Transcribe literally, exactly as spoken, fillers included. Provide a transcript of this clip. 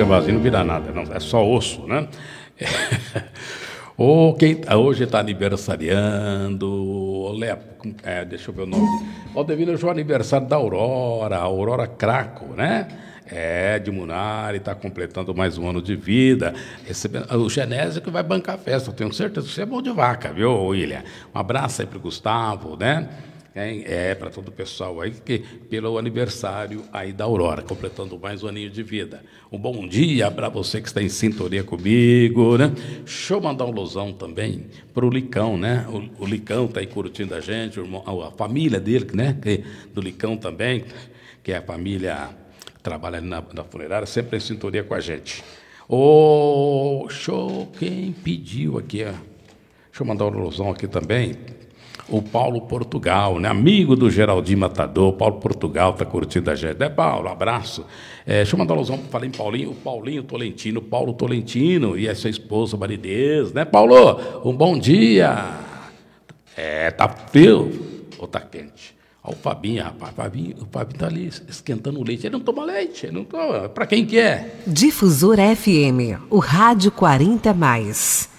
barriga vazia não vira nada, não, é só osso, né? Ou quem hoje está aniversariando, Lé, é, deixa eu ver o nome. Aldevino, hoje é o aniversário da Aurora, Aurora Craco, né? É, de Munari, está completando mais um ano de vida. Recebendo, o Genésio que vai bancar a festa, eu tenho certeza que você é bom de vaca, viu, William? Um abraço aí para o Gustavo, né? É, é para todo o pessoal aí, que, pelo aniversário aí da Aurora, completando mais um aninho de vida. Um bom dia para você que está em sintonia comigo, né? Deixa eu mandar um losão também para o Licão, né? O, o Licão está aí curtindo a gente, o irmão, a família dele, né? Que, do Licão também, que é a família que trabalha ali na, na funerária, sempre em sintonia com a gente. Ô, show, quem pediu aqui, ó. Deixa eu mandar um losão aqui também. O Paulo Portugal, né? Amigo do Geraldinho Matador, Paulo Portugal está curtindo a gente. É, Paulo, abraço. É, deixa eu mandar um alusão, falei em Paulinho, o Paulinho Tolentino, Paulo Tolentino e a sua esposa Marinês, né, Paulo? Um bom dia. É, tá frio ou tá quente? Olha o Fabinho, rapaz, o Fabinho, o Fabinho tá ali esquentando o leite. Ele não toma leite, ele não toma. Para quem que é? Difusor F M, o rádio quarenta mais.